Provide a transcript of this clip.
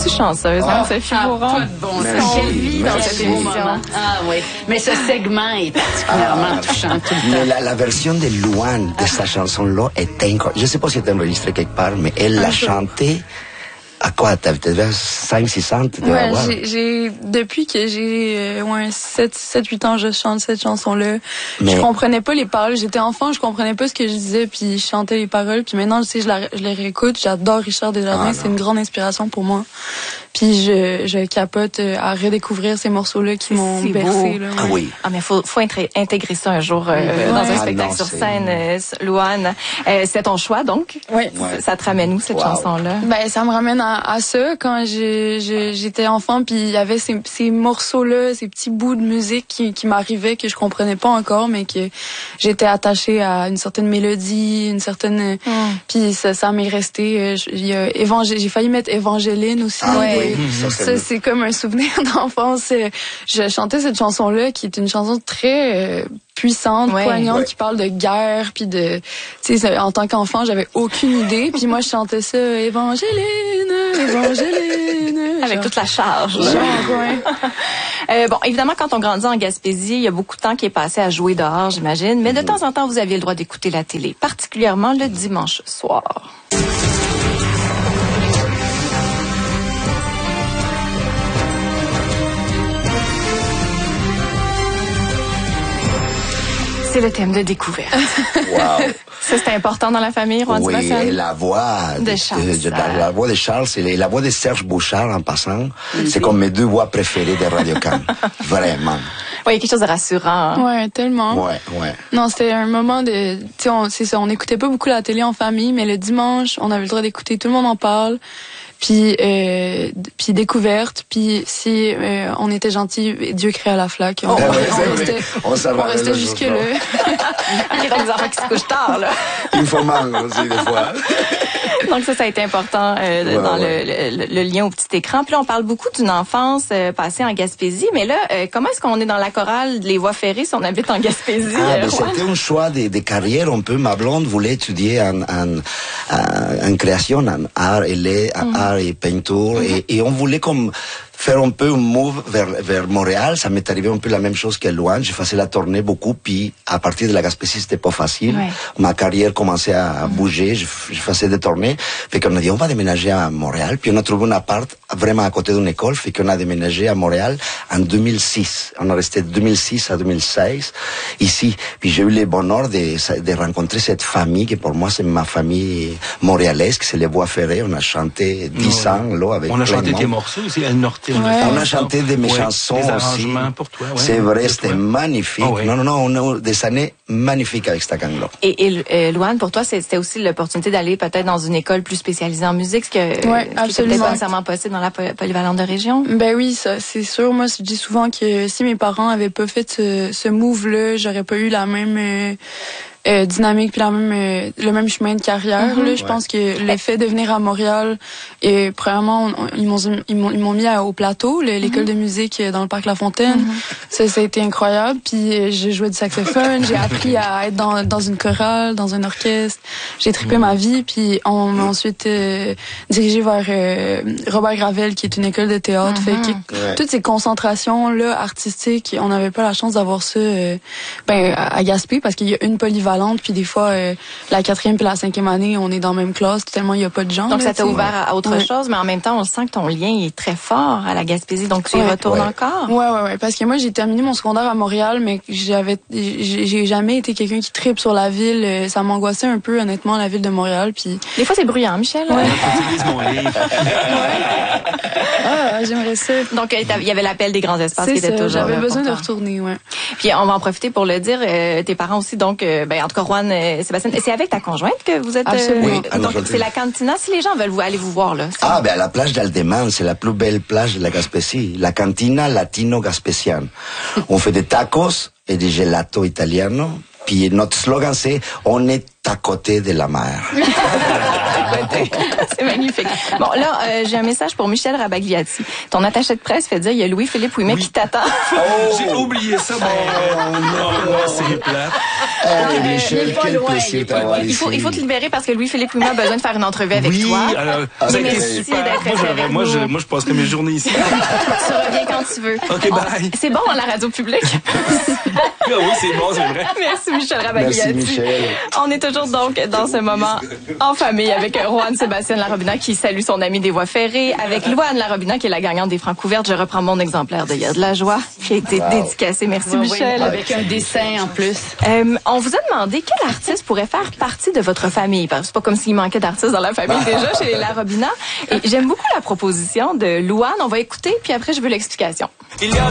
Es-tu chanceuse, hein, Sophie Bourron? Quelle vie dans cette émission. Ah oui, mais ce segment est particulièrement touchant tout le temps. Mais la version de Louane de sa chanson-là est incroyable. Je ne sais pas si elle est enregistrée quelque part, mais elle l'a chantée. À quoi? T'avais 5-6 ans? Ouais, depuis que j'ai 7-8 ans, je chante cette chanson-là. Mais... Je comprenais pas les paroles. J'étais enfant, je comprenais pas ce que je disais, puis je chantais les paroles. Puis maintenant, tu sais, je les réécoute. J'adore Richard Desjardins. C'est une grande inspiration pour moi. Puis je capote à redécouvrir ces morceaux-là qui m'ont bercé. Là, ouais. Ah oui. Ah mais faut intégrer ça un jour dans un spectacle sur scène, Louane. C'est ton choix donc. Oui. Ça te ramène où cette chanson-là? Ben ça me ramène à ça quand j'étais enfant, puis il y avait ces morceaux-là, ces petits bouts de musique qui m'arrivaient que je comprenais pas encore, mais que j'étais attachée à une certaine mélodie, une certaine. Puis ça m'est resté. J'ai failli mettre Évangéline aussi. Ça, c'est comme un souvenir d'enfance. Je chantais cette chanson-là, qui est une chanson très puissante, poignante, qui parle de guerre, puis de... Tu sais, en tant qu'enfant, j'avais aucune idée. Puis moi, je chantais ça, Évangéline, Évangéline. Avec toute la charge. Bon, évidemment, quand on grandit en Gaspésie, il y a beaucoup de temps qui est passé à jouer dehors, j'imagine. Mais de temps en temps, vous aviez le droit d'écouter la télé, particulièrement le dimanche soir. C'est le thème de découverte. Wow. Ça, c'était important dans la famille, Rouen Oui, et la voix de Charles. La voix de Charles, c'est la voix de Serge Bouchard en passant. C'est comme mes deux voix préférées de Radio-Can. Vraiment. Oui, il y a quelque chose de rassurant. Hein? Ouais, tellement. Ouais. Non, c'était un moment de... Tu sais, c'est ça, on n'écoutait pas beaucoup la télé en famille, mais le dimanche, on avait le droit d'écouter, tout le monde en parle. Puis découverte, puis si on était gentil, Dieu créa la flaque. On restait jusque là. Il y a des enfants qui se couchent tard, là. Il faut manquer aussi des fois. Donc ça a été important dans le lien au petit écran. Puis là, on parle beaucoup d'une enfance passée en Gaspésie, mais là, comment est-ce qu'on est dans la chorale des voies ferrées si on habite en Gaspésie? C'était un choix de carrière un peu. Ma blonde voulait étudier en création, en art et peinture, et on voulait comme faire un peu un move vers Montréal. Ça m'est arrivé un peu la même chose que Louane. Je faisais la tournée beaucoup, puis à partir de la Gaspésie, c'était pas facile. Ma carrière commençait à bouger, je faisais des tournées. Fait qu'on a dit, on va déménager à Montréal, puis on a trouvé un appart vraiment à côté d'une école, fait qu'on a déménagé à Montréal en 2006. On a resté de 2006 à 2016 ici. Puis j'ai eu le bonheur de rencontrer cette famille, qui pour moi, c'est ma famille montréalaise, qui c'est les Voies Ferrées. On a chanté 10 ans, là, avec on a chanté tes morceaux aussi, El Norte. On a chanté de mes chansons des aussi. Pour toi, c'est vrai, c'était magnifique. Non, on a des années magnifiques avec cette gang-là. Et Louane, pour toi, c'était aussi l'opportunité d'aller peut-être dans une école plus spécialisée en musique, ce qui n'était peut-être pas nécessairement possible dans la polyvalente de région. Ben oui, ça, c'est sûr. Moi, je dis souvent que si mes parents avaient pas fait ce move-là, j'aurais pas eu la même... dynamique puis le même chemin de carrière. Là, je pense que le fait de venir à Montréal, et premièrement, ils m'ont mis au plateau, l'école de musique dans le parc La Fontaine. Ça a été incroyable. Puis j'ai joué du saxophone, j'ai appris à être dans une chorale, dans un orchestre. J'ai trippé ma vie. Puis on m'a ensuite dirigé vers Robert Gravel, qui est une école de théâtre. Fait que toutes ces concentrations là artistiques, on n'avait pas la chance d'avoir ça à Gaspé, parce qu'il y a une polyvalente. Puis des fois, la 4e puis la 5e année, on est dans la même classe, tellement il n'y a pas de gens. Donc ça t'a ouvert à autre chose, mais en même temps, on sent que ton lien est très fort à la Gaspésie, donc tu y retournes encore. Ouais, parce que moi, j'ai terminé mon secondaire à Montréal, mais j'ai jamais été quelqu'un qui tripe sur la ville. Ça m'angoissait un peu, honnêtement, la ville de Montréal. Puis des fois, c'est bruyant, Michel. Utilise mon livre. J'aimerais ça. Donc, il y avait l'appel des grands espaces qui était toujours j'avais besoin important. de retourner, Puis on va en profiter pour le dire, tes parents aussi, donc, en tout cas, Rouen, Sébastien, c'est avec ta conjointe que vous êtes... Absolument. Donc, c'est la Cantina. Si les gens veulent aller vous voir, là. À la plage d'Aldeman, c'est la plus belle plage de la Gaspésie. La Cantina Latino Gaspésienne. On fait des tacos et des gelato italiano. Puis notre slogan, c'est « On est à côté de la mer. C'est magnifique. Bon, là, j'ai un message pour Michel Rabagliati. Ton attaché de presse fait dire, il y a Louis-Philippe Ouimet qui t'attend. J'ai oublié ça, mais non, c'est plate. Michel, quel plaisir d'avoir Il ici. faut te libérer parce que Louis-Philippe Ouimet a besoin de faire une entrevue avec Oui, toi. alors, ça a été Merci super. d'être resté avec Moi, nous. je passerai mes journées ici. Tu reviens quand tu veux. OK, bye. C'est bon, la radio publique. Ah oui, c'est bon, c'est vrai. Merci, Michel Rabagliati. Merci, Michel. On est toujours donc dans ce moment en famille avec Roanne Sébastien Larobina qui salue son ami des voies ferrées, avec Louane Larobina qui est la gagnante des Francs couvertes. Je reprends mon exemplaire de Hier de la joie qui a été dédicacé. Merci, Oui, Michel. oui, avec un dessin en plus. On vous a demandé quel artiste pourrait faire partie de votre famille. Parce que c'est pas comme s'il manquait d'artistes dans la famille déjà chez les Larobina. Et j'aime beaucoup la proposition de Louane. On va écouter, puis après je veux l'explication. Il y a